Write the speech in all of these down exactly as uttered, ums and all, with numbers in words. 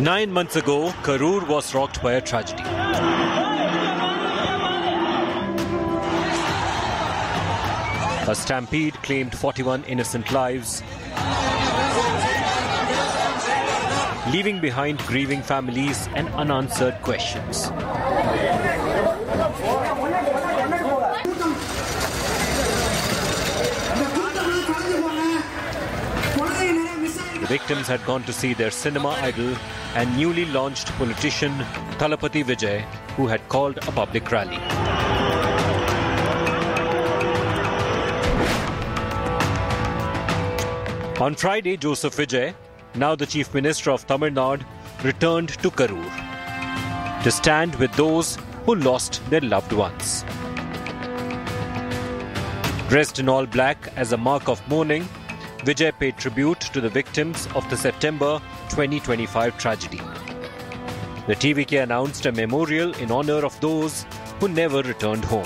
Nine months ago, Karur was rocked by a tragedy. A stampede claimed forty-one innocent lives, leaving behind grieving families and unanswered questions. The victims had gone to see their cinema idol and newly launched politician Thalapathy Vijay, who had called a public rally. On Friday, Joseph Vijay, now the Chief Minister of Tamil Nadu, returned to Karur to stand with those who lost their loved ones. Dressed in all black as a mark of mourning, Vijay paid tribute to the victims of the September twenty twenty-five tragedy. The T V K announced a memorial in honor of those who never returned home.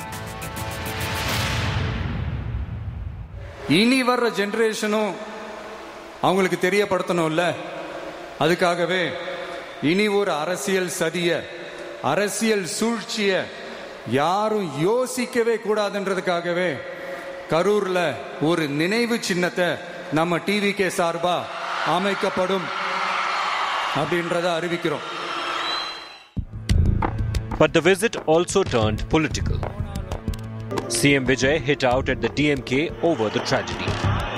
இனி வர்ற ஜெனரேஷனும் அவங்களுக்கு தெரியப்படுத்தணும்ல, அதுக்காகவே இனி ஒரு அரசியல் சதிய அரசியல் சூழ்ச்சிய யாரும் யோசிக்கவே கூடாதுன்றதுக்காகவே கரூர்ல ஒரு நினைவு சின்னத்தை நம்ம டிவிகே சார்பா அமைக்கப்படும் அப்படின்றத அறிவிக்கிறோம். But the visit also turned political. C M Vijay hit out at the D M K over the tragedy.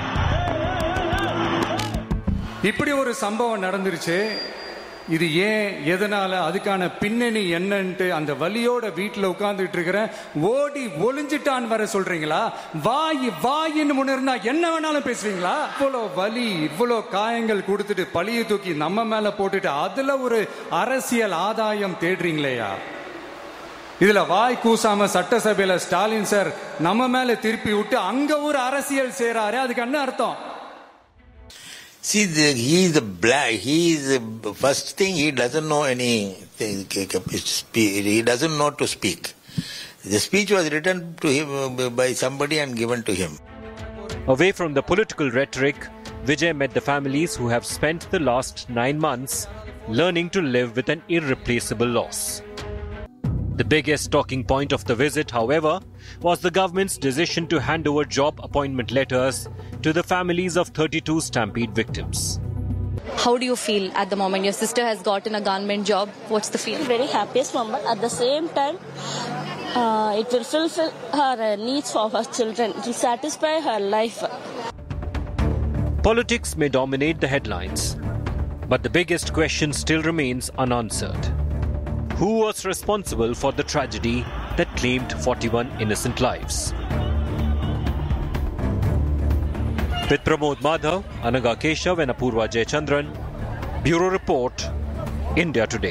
இப்படி ஒரு சம்பவம் நடந்துருச்சு, இது ஏன், எதனால, அதுக்கான பின்னணி என்னன்ட்டு அந்த வலியோட வீட்டுல உட்கார்ந்துட்டு இருக்கிற ஓடி ஒளிஞ்சிட்டான் வர சொல்றீங்களா? வாய் வாயின்னு முன்னிருந்தா என்ன வேணாலும் பேசுவீங்களா? இவ்வளோ வலி, இவ்வளோ காயங்கள் கொடுத்துட்டு பழிய தூக்கி நம்ம மேல போட்டுட்டு அதுல ஒரு அரசியல் ஆதாயம் தேடுறீங்களேயா? இதுல வாய் கூசாம சட்டசபையில ஸ்டாலின் சார் நம்ம மேல திருப்பி விட்டு அங்க ஒரு அரசியல் செய்றாரு, அதுக்கு என்ன அர்த்தம்? See, the, he is the black. He is the first thing. He doesn't know any. He doesn't know to speak. The speech was written to him by somebody and given to him. Away from the political rhetoric, Vijay met the families who have spent the last nine months learning to live with an irreplaceable loss. The biggest talking point of the visit, however, was the government's decision to hand over job appointment letters to the families of thirty-two stampede victims. How do you feel at the moment? Your sister has gotten a government job. What's the feeling? Very happiest moment. At the same time, uh, it will fulfill her needs for her children. It will satisfy her life. Politics may dominate the headlines, but the biggest question still remains unanswered. Who was responsible for the tragedy that claimed forty-one innocent lives? With Pramod Madhav, Anaga Keshav and Apurva Jayachandran, Bureau Report, India Today.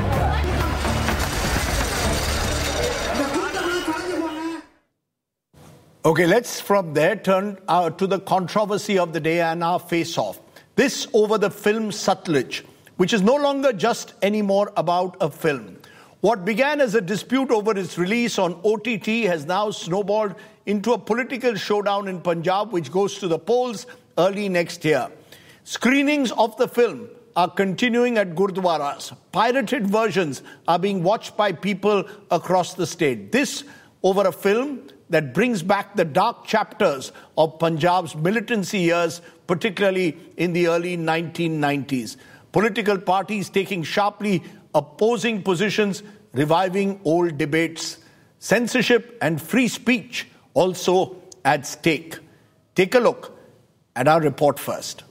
Okay, let's from there turn uh, to the controversy of the day and our face-off. This over the film Satluj, which is no longer just anymore about a film. What began as a dispute over its release on O T T has now snowballed into a political showdown in Punjab, which goes to the polls early next year. Screenings of the film are continuing at Gurdwaras. Pirated versions are being watched by people across the state. This over a film that brings back the dark chapters of Punjab's militancy years, particularly in the early nineteen nineties. Political parties taking sharply opposing positions, reviving old debates. Censorship and free speech also at stake. Take a look at our report first.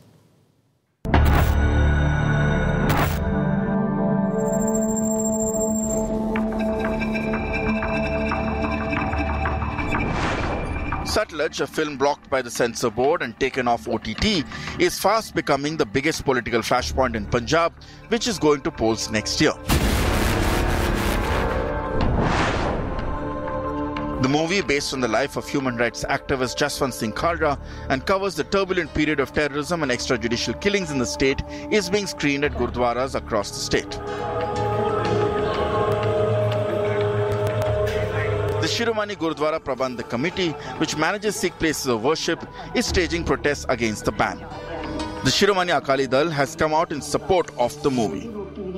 Satluj, a film blocked by the censor board and taken off O T T, is fast becoming the biggest political flashpoint in Punjab, which is going to polls next year. The movie, based on the life of human rights activist Jaswant Singh Khalra and covers the turbulent period of terrorism and extrajudicial killings in the state, is being screened at Gurdwaras across the state. The Shiromani Gurdwara Prabandhak Committee, which manages Sikh places of worship, is staging protests against the ban. The Shiromani Akali Dal has come out in support of the movie.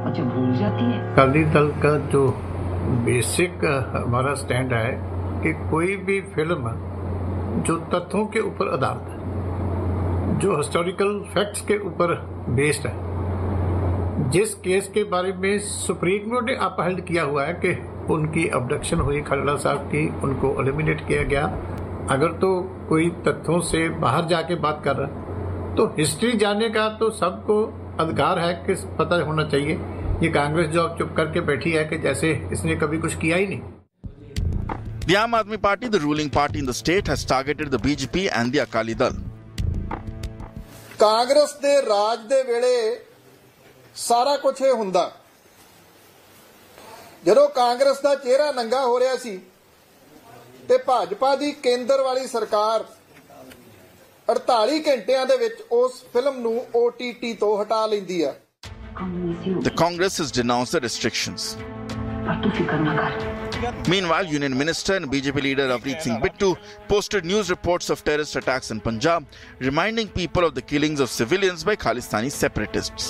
अच्छा भूल जाती है। अकाली दल का जो basic हमारा stand है कि कोई भी फिल्म जो तथ्यों के ऊपर आधारित है, जो हिस्टोरिकल फैक्ट्स के ऊपर बेस्ड है, जिस केस के बारे में सुप्रीम कोर्ट ने अपहेल्ड किया हुआ है कि उनकी अबडक्शन हुई खलड़ा साहब की, उनको एलिमिनेट किया गया, अगर तो कोई तथ्यों से बाहर जाके बात कर रहा है तो हिस्ट्री जानने का तो सबको अधिकार है कि पता होना चाहिए। ये कांग्रेस जो अब चुप करके बैठी है कि जैसे इसने कभी कुछ किया ही नहीं। The Aam Aadmi Party, the ruling party in the state, has targeted the B J P and the Akali Dal. Congress ਦੇ ਰਾਜ ਦੇ ਵੇਲੇ ਸਾਰਾ ਕੁਝ ਇਹ ਹੁੰਦਾ। ਜਦੋਂ ਕਾਂਗਰਸ ਦਾ ਚਿਹਰਾ ਨੰਗਾ ਹੋ ਰਿਹਾ ਸੀ ਤੇ ਭਾਜਪਾ ਦੀ ਕੇਂਦਰ ਵਾਲੀ ਸਰਕਾਰ ਅੜਤਾਲੀ ਘੰਟਿਆਂ ਦੇ ਵਿੱਚ ਉਸ ਫਿਲਮ ਨੂੰ O T T ਤੋਂ ਹਟਾ ਲੈਂਦੀ ਆ। The Congress has denounced the restrictions. Meanwhile, Union Minister and B J P leader Avneet Singh Bittu posted news reports of terrorist attacks in Punjab, reminding people of the killings of civilians by Khalistani separatists.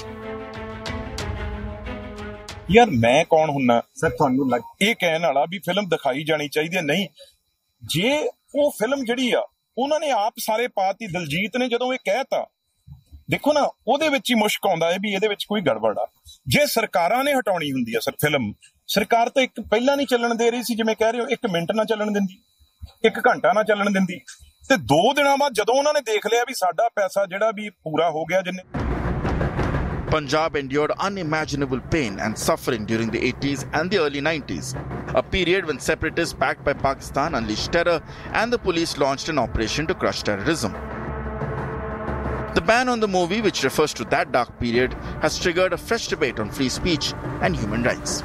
यार मैं कौन हुन्ना sir ਤੁਹਾਨੂੰ ਲੱਗ ਇਹ ਕਹਿਣ ਵਾਲਾ ਵੀ film ਦਿਖਾਈ ਜਾਣੀ ਚਾਹੀਦੀ ਹੈ। ਨਹੀਂ, ਜੇ ਉਹ ਫਿਲਮ ਜਿਹੜੀ ਆ ਉਹਨਾਂ ਨੇ ਆਪ ਸਾਰੇ ਪਾਤੀ, ਦਲਜੀਤ ਨੇ ਜਦੋਂ ਇਹ ਕਹਿਤਾ, ਦੇਖੋ ਨਾ ਉਹਦੇ ਵਿੱਚ ਹੀ ਮੁਸ਼ਕ ਆਉਂਦਾ ਹੈ ਵੀ ਇਹਦੇ ਵਿੱਚ ਕੋਈ ਗੜਬੜ ਆ। ਜੇ ਸਰਕਾਰਾਂ ਨੇ ਹਟਾਉਣੀ ਹੁੰਦੀ ਆ ਸਰ ਫਿਲਮ, ਸਰਕਾਰ ਤਾਂ ਇੱਕ ਪਹਿਲਾਂ ਨਹੀਂ ਚੱਲਣ ਦੇ ਰਹੀ ਸੀ, ਜਿਵੇਂ ਕਹਿ ਰਹੇ ਹੋ ਇੱਕ ਮਿੰਟ ਨਾ ਚੱਲਣ ਦਿੰਦੀ, ਇੱਕ ਘੰਟਾ ਨਾ ਚੱਲਣ ਦਿੰਦੀ, ਤੇ ਦੋ ਦਿਨਾਂ ਬਾਅਦ ਜਦੋਂ ਉਹਨਾਂ ਨੇ ਦੇਖ ਲਿਆ ਵੀ ਸਾਡਾ ਪੈਸਾ ਜਿਹੜਾ ਵੀ ਪੂਰਾ ਹੋ ਗਿਆ ਜਿੰਨੇ। Punjab endured unimaginable pain and suffering during the eighties and the early nineties, a period when separatists backed by Pakistan unleashed terror and the police launched an operation to crush terrorism. The ban on the movie, which refers to that dark period, has triggered a fresh debate on free speech and human rights.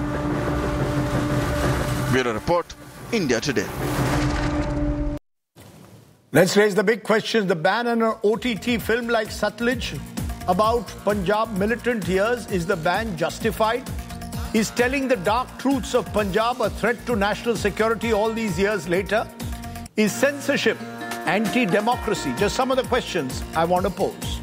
Bureau Report, India Today. Let's raise the big questions. The ban on an O T T film like Satluj about Punjab militant years, is the ban justified? Is telling the dark truths of Punjab a threat to national security all these years later? Is censorship anti-democracy? Just some of the questions I want to pose.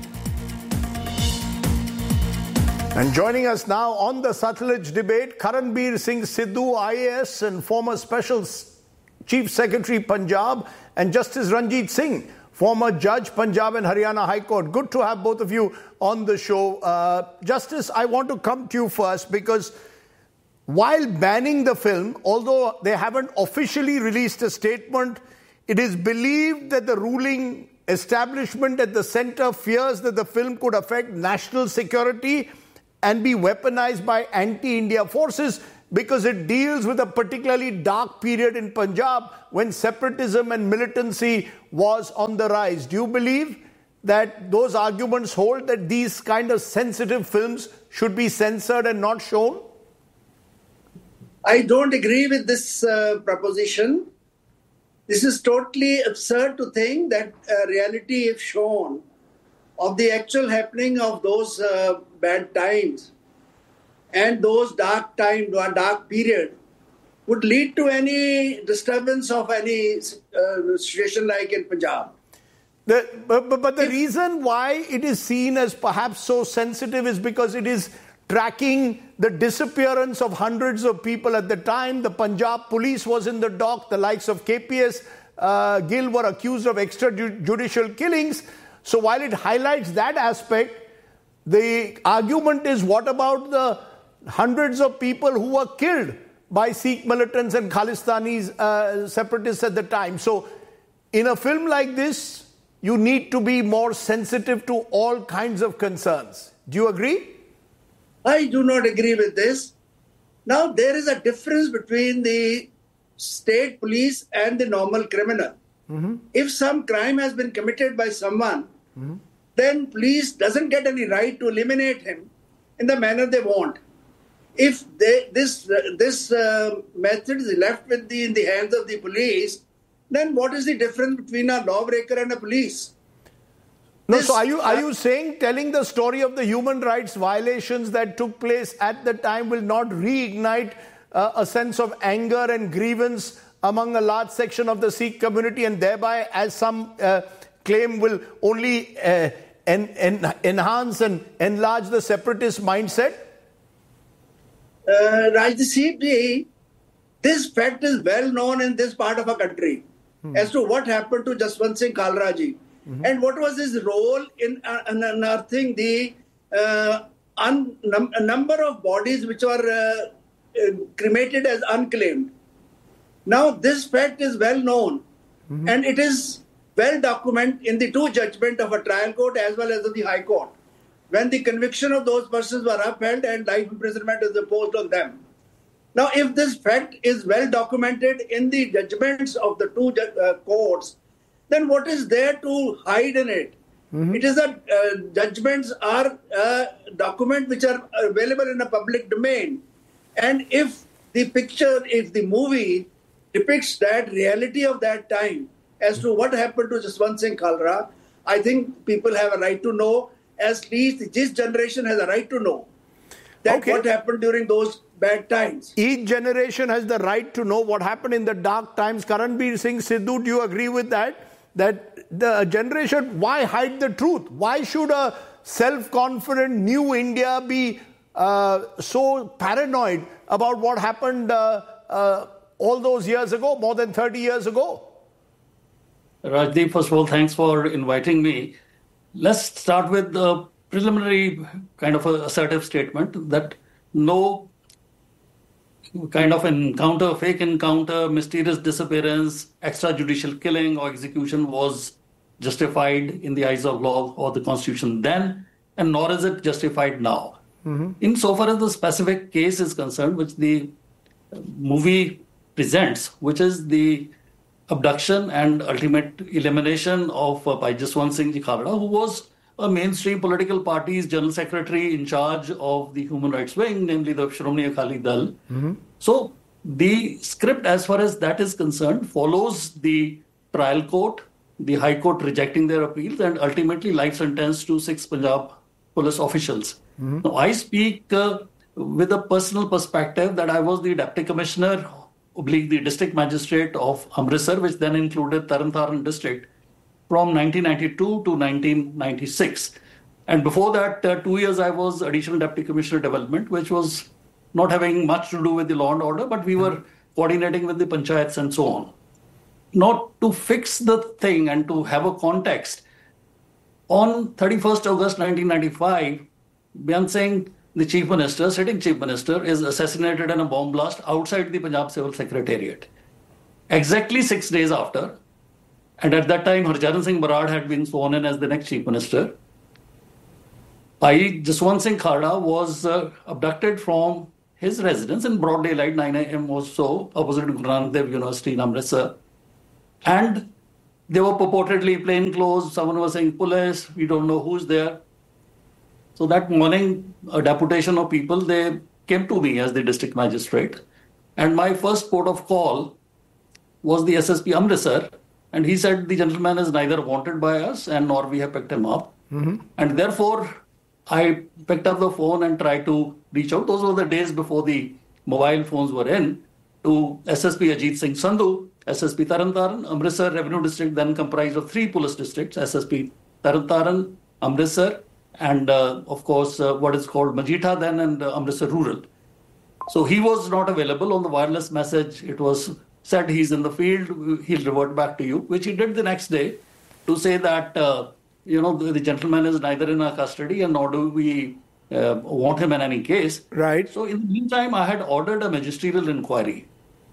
And joining us now on the Satluj debate, Karanbir Singh Sidhu, I A S and former Special Chief Secretary Punjab, and Justice Ranjit Singh, former Judge, Punjab and Haryana High Court. Good to have both of you on the show. Uh, Justice, I want to come to you first because while banning the film, although they haven't officially released a statement, it is believed that the ruling establishment at the center fears that the film could affect national security and be weaponized by anti-India forces because it deals with a particularly dark period in Punjab when separatism and militancy was on the rise. Do you believe that those arguments hold, that these kind of sensitive films should be censored and not shown? I don't agree with this uh, proposition. This is totally absurd to think that uh, reality, if shown, of the actual happening of those uh, bad times and those dark time, dark period, would lead to any disturbance of any uh, situation like in Punjab. The, but, but, but the if, reason why it is seen as perhaps so sensitive is because it is tracking the disappearance of hundreds of people at the time. The Punjab police was in the dock. The likes of K P S uh, Gill were accused of extrajudicial killings. So while it highlights that aspect, the argument is, what about the hundreds of people who were killed by Sikh militants and Khalistani uh, separatists at the time? So in a film like this, you need to be more sensitive to all kinds of concerns. Do you agree? I do not agree with this. Now, there is a difference between the state police and the normal criminal. Mm-hmm. If some crime has been committed by someone, mm-hmm. then police doesn't get any right to eliminate him in the manner they want. If they, this uh, this uh, method is left with the, in the hands of the police, then what is the difference between a lawbreaker and a police? No, this, so are you are you saying telling the story of the human rights violations that took place at the time will not reignite uh, a sense of anger and grievance among a large section of the Sikh community, and thereby, as some uh, claim, will only uh, en- en- enhance and enlarge the separatist mindset? uh, Rajdeep, this fact is well known in this part of our country hmm. as to what happened to Jaswant Singh Kalra ji mm-hmm. and what was his role in uh, unearthing the uh, un- num- a number of bodies which were uh, uh, cremated as unclaimed. Now, this fact is well known mm-hmm. and it is well documented in the two judgments of a trial court as well as of the High Court, when the conviction of those persons were upheld and life imprisonment is imposed on them. Now, if this fact is well documented in the judgments of the two uh, courts, then what is there to hide in it? Mm-hmm. It is that uh, judgments are uh, documents which are available in a public domain. And if the picture, if the movie depicts that reality of that time as to what happened to Jaswant Singh Kalra, I think people have a right to know, at least this generation has a right to know that okay. what happened during those bad times. Each generation has the right to know what happened in the dark times. Karanbir Singh Sidhu, do you agree with that? That the generation, why hide the truth? Why should a self-confident new India be uh, so paranoid about what happened uh, uh, all those years ago, more than thirty years ago? Rajdeep, first of all, thanks for inviting me. Let's start with the preliminary kind of a assertive statement that no kind of encounter, fake encounter, mysterious disappearance, extrajudicial killing or execution was justified in the eyes of law or the Constitution then, and nor is it justified now. Mm-hmm. Insofar as the specific case is concerned, which the movie presents, which is the abduction and ultimate elimination of uh, Jaswant Singh Kalra, who was a mainstream political party's general secretary in charge of the human rights wing, namely the Shromani Akali Dal. Mm-hmm. So the script, as far as that is concerned, follows the trial court, the High Court rejecting their appeals, and ultimately life sentence to six Punjab police officials. Mm-hmm. Now, I speak uh, with a personal perspective that I was the Deputy Commissioner, oblique the District Magistrate of Amritsar, which then included Tarantaran District, from nineteen ninety-two to nineteen ninety-six. And before that, uh, two years I was Additional Deputy Commissioner Development, which was not having much to do with the law and order, but we were coordinating with the panchayats and so on. Now, to fix the thing and to have a context, on thirty-first August nineteen ninety-five, Byan Singh, the Chief Minister, sitting Chief Minister, is assassinated in a bomb blast outside the Punjab Civil Secretariat. Exactly six days after, and at that time, Harcharan Singh Barad had been sworn in as the next Chief Minister, Bhai Jaswant Singh Kalra was uh, abducted from his residence in broad daylight, nine a.m. or so, opposite Guru Nanak Dev University in Amritsar. And they were purportedly plain clothes. Someone was saying, police, we don't know who's there. So that morning, a deputation of people, they came to me as the district magistrate. And my first port of call was the S S P Amritsar. And he said, the gentleman is neither wanted by us and nor we have picked him up. Mm-hmm. And therefore, I picked up the phone and tried to reach out. Those were the days before the mobile phones were in, to S S P Ajit Singh Sandhu, S S P Tarantaran. Amritsar Revenue District then comprised of three police districts, S S P Tarantaran, Amritsar, and uh, of course, uh, what is called Majita then, and uh, Amritsar Rural. So he was not available. On the wireless message, it was said he's in the field, he'll revert back to you, which he did the next day to say that, uh, you know, the, the gentleman is neither in our custody and nor do we uh, want him in any case. Right. So in the meantime, I had ordered a magisterial inquiry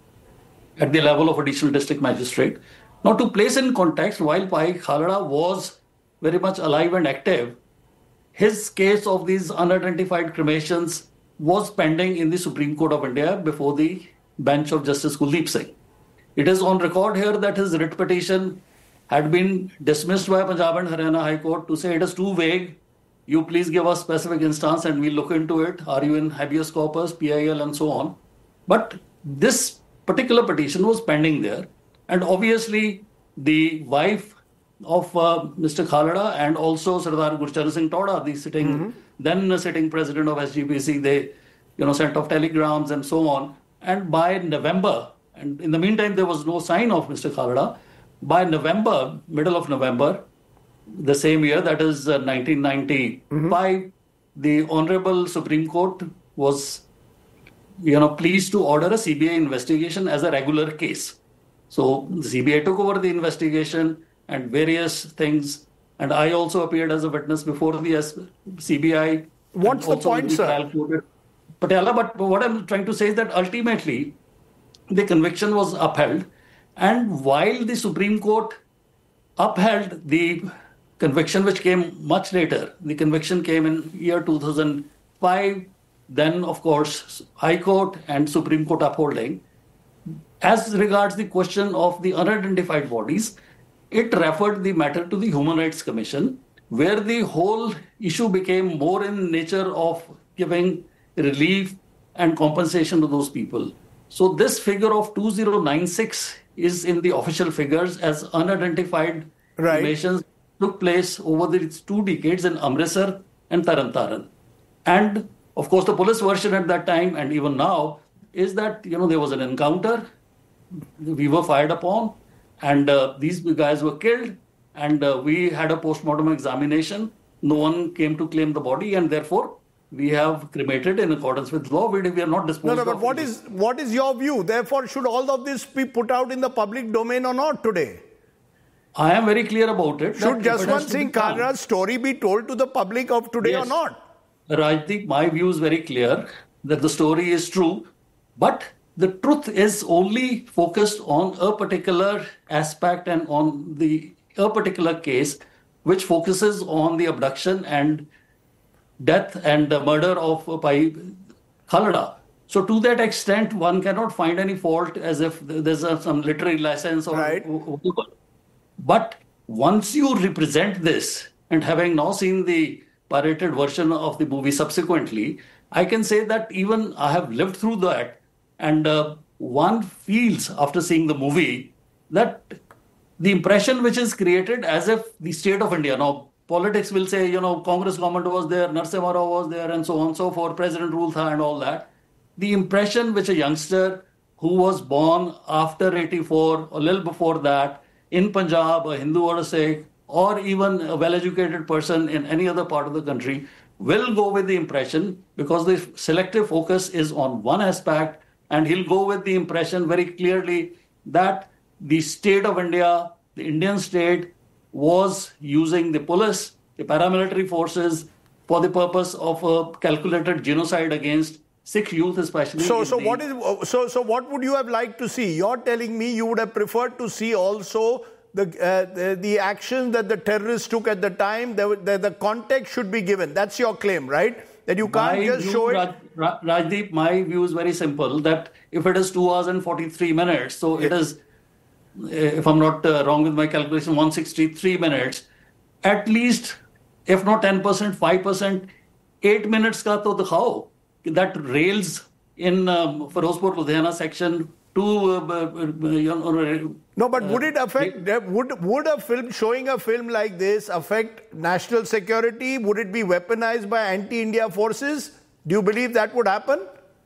at the level of additional district magistrate. Now, to place in context, while Bhai Kalra was very much alive and active, his case of these unidentified cremations was pending in the Supreme Court of India before the bench of Justice Kuldeep Singh. It is on record here that his writ petition had been dismissed by Punjab and Haryana High Court to say it is too vague. You please give us specific instance and we'll look into it. Are you in habeas corpus, P I L and so on? But this particular petition was pending there. And obviously the wife of uh, Mister Kalra and also Sardar Gurcharan Singh Toda, the sitting, mm-hmm. then sitting president of S G P C, they you know, sent off telegrams and so on. And by November, and in the meantime, there was no sign of Mister Kalra. By November, middle of November, the same year, that is uh, nineteen ninety-five, mm-hmm. the Honorable Supreme Court was you know, pleased to order a C B I investigation as a regular case. So the C B I took over the investigation and various things. And I also appeared as a witness before the C B I. What's the point, sir? Patiala, but what I'm trying to say is that ultimately the conviction was upheld. And while the Supreme Court upheld the conviction, which came much later, the conviction came in year two thousand five, then of course High Court and Supreme Court upholding. As regards the question of the unidentified bodies, it referred the matter to the Human Rights Commission, where the whole issue became more in nature of giving relief and compensation to those people. So this figure of two thousand ninety-six is in the official figures as unidentified right. cremations took place over these two decades in Amritsar and Taran Taran. And of course, the police version at that time and even now is that, you know, there was an encounter, we were fired upon, and uh, these guys were killed, and uh, we had a post-mortem examination. No one came to claim the body, and therefore we have cremated in accordance with law. We, we are not disposed No, no, but of what is, what is your view? Therefore, should all of this be put out in the public domain or not today? I am very clear about it. Should Jaswant Singh Kalra's story be told to the public of today yes. or not? Rajdeep, my view is very clear that the story is true, but the truth is only focused on a particular aspect and on the a particular case, which focuses on the abduction and death and the murder of Bhai Khalda. So to that extent, one cannot find any fault as if there's a, some literary license or right. whatever. But once you represent this, and having now seen the pirated version of the movie subsequently, I can say that even I have lived through that, and uh, one feels after seeing the movie that the impression which is created as if the state of India, now politics will say, you know, Congress government was there, Narasimha Rao was there, and so on and so forth, President rule tha and all that. The impression which a youngster who was born after eighty-four, a little before that, in Punjab, a Hindu or a Sikh, or even a well-educated person in any other part of the country, will go with the impression, because the selective focus is on one aspect, and he'll go with the impression very clearly that the state of India, the Indian state, was using the police, the paramilitary forces, for the purpose of a calculated genocide against Sikh youth especially. So, so what is so so what would you have liked to see? You're telling me you would have preferred to see also the uh, the, the actions that the terrorists took at the time. The, the, the context should be given. That's your claim, right? That you can't my just view, show it. Raj, Raj, Rajdeep, my view is very simple. That if it is two hours and forty-three minutes, so it is, if I'm not uh, wrong with my calculation, one hundred sixty-three minutes. At least, if not ten percent, five percent, eight minutes ka to dikhao. That rails in um, Ferozpur Ludhiana section to uh, you know, no, but would it affect? Uh, would would a film showing a film like this affect national security? Would it be weaponized by anti-India forces? Do you believe that would happen?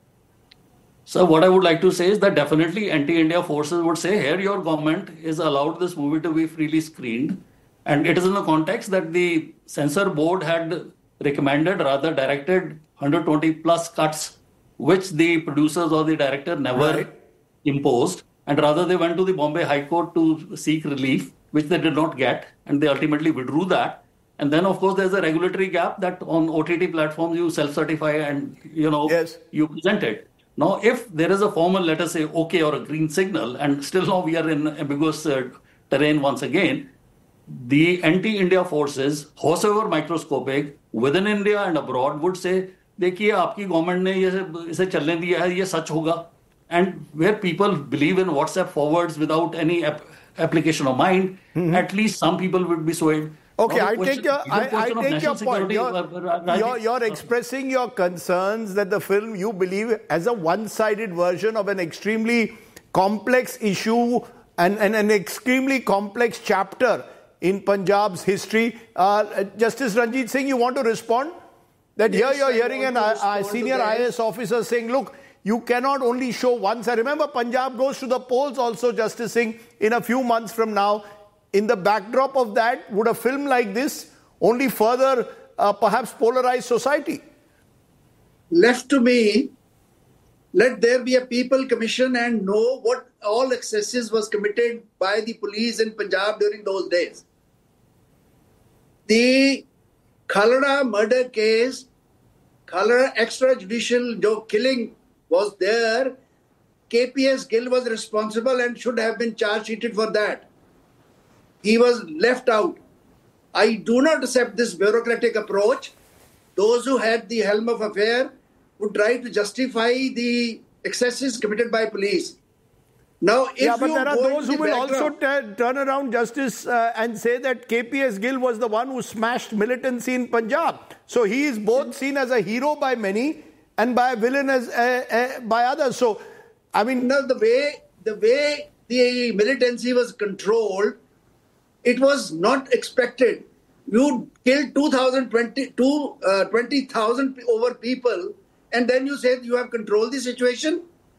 So what I would like to say is that definitely anti-India forces would say, here your government is allowed this movie to be freely screened, and it is in the context that the censor board had recommended, rather directed, one hundred twenty plus cuts, which the producers or the director never right. imposed. And rather they went to the Bombay High Court to seek relief, which they did not get. And they ultimately withdrew that. And then, of course, there's a regulatory gap that on O T T platforms, you self-certify and, you know, yes. you present it. Now, if there is a formal, let us say, okay, or a green signal, and still now we are in ambiguous uh, terrain once again, the anti-India forces, however microscopic, within India and abroad, would say, देखिए आपकी government ने ये इसे चलने दिया है, ये सच होगा. And where people believe in WhatsApp forwards without any ap- application of mind, mm-hmm. at least some people would be swayed. Okay, now, I question, take your, I, I take your point. You're, uh, you're, you're expressing your concerns that the film, you believe, as a one-sided version of an extremely complex issue and, and an extremely complex chapter in Punjab's history. Uh, Justice Ranjit Singh, you want to respond? That yes, here you're hearing an uh, senior I A S officer saying, look, you cannot only show one side. Remember, Punjab goes to the polls also, Justice Singh, in a few months from now. In the backdrop of that, would a film like this only further uh, perhaps polarize society? Left to me, Let there be a people commission and know what all excesses was committed by the police in Punjab during those days. The Khalda murder case, Khalda extrajudicial jo killing was there. K P S Gill was responsible and should have been charge sheeted for that. He was left out. I do not accept this bureaucratic approach. Those who had the helm of affair would try to justify the excesses committed by police. Now, if yeah, but you there are go those who into will the also background- t- turn around, Justice, uh, and say that K P S Gill was the one who smashed militancy in Punjab. So he is both seen as a hero by many and by a villain as uh, uh, by others. So, I mean, now the way the way the militancy was controlled, it was not expected. You killed two thousand twenty, two, uh, twenty thousand over people, and then you say you have controlled the situation.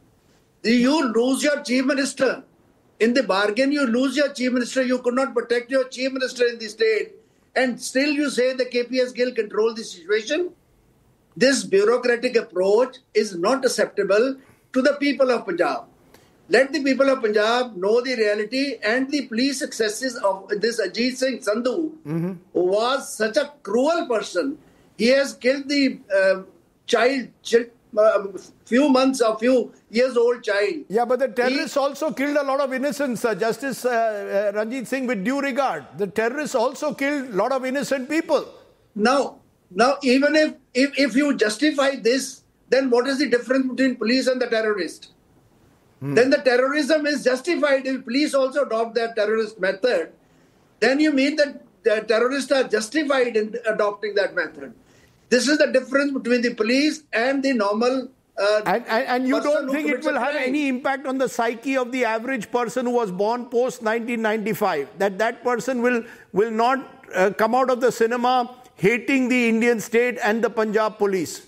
You lose your chief minister. In the bargain, you lose your chief minister. You could not protect your chief minister in the state. And still you say the K P S Gill controlled the situation. This bureaucratic approach is not acceptable to the people of Punjab. Let the people of Punjab know the reality and the police excesses of this Ajit Singh Sandhu, mm-hmm. who was such a cruel person. He has killed the uh, child, child uh, few months or few years old child. Yeah, but the terrorists he, also killed a lot of innocents, uh, Justice uh, uh, Ranjit Singh, with due regard. The terrorists also killed a lot of innocent people. Now, now even if, if, if you justify this, then what is the difference between police and the terrorist? Hmm. Then the terrorism is justified. If police also adopt that terrorist method, then you mean that the terrorists are justified in adopting that method. This is the difference between the police and the normal uh, And, and, and you don't think it will have any impact on the psyche of the average person who was born post nineteen ninety-five? That that person will, will not uh, come out of the cinema hating the Indian state and the Punjab police?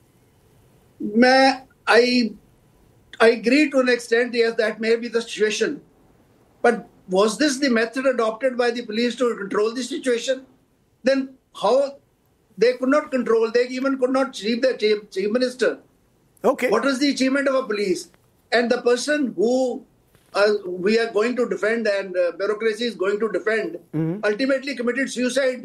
May I, I agree to an extent, yes, that may be the situation. But was this the method adopted by the police to control the situation? Then how? They could not control, they even could not chief the chief, chief minister. Okay. What was the achievement of a police? And the person who uh, we are going to defend and uh, bureaucracy is going to defend mm-hmm. ultimately committed suicide.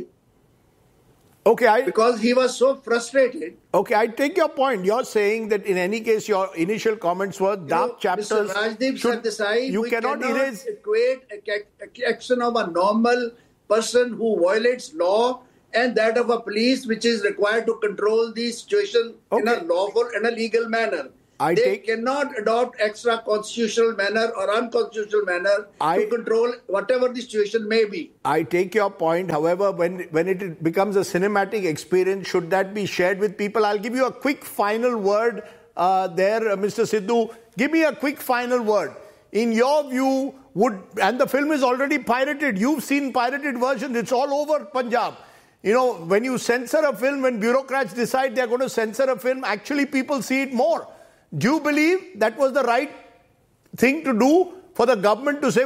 Okay, I, because he was so frustrated. Okay, I take your point. You're saying that in any case, your initial comments were dark you know, chapters. Mister Rajdeep should, set aside. You we cannot, cannot erase. equate a action of a normal person who violates law and that of a police, which is required to control the situation okay. in a lawful and a legal manner. I they take, cannot adopt extra constitutional manner or unconstitutional manner I, to control whatever the situation may be. I take your point. However, when, when it becomes a cinematic experience, should that be shared with people? I'll give you a quick final word uh, there, uh, Mister Sidhu. Give me a quick final word. In your view, would, and the film is already pirated. You've seen pirated versions. It's all over Punjab. You know, when you censor a film, when bureaucrats decide they're going to censor a film, actually people see it more. Do you believe that was the right thing to do for the government to say,